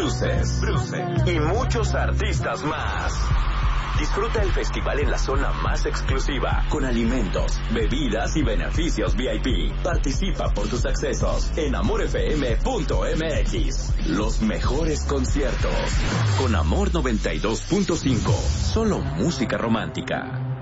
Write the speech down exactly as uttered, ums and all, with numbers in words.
Bruces, Bruces y muchos artistas más. Disfruta el festival en la zona más exclusiva, con alimentos, bebidas y beneficios V I P. Participa por tus accesos en amor f m punto m x. Los mejores conciertos. Con Amor noventa y dos punto cinco. Solo música romántica.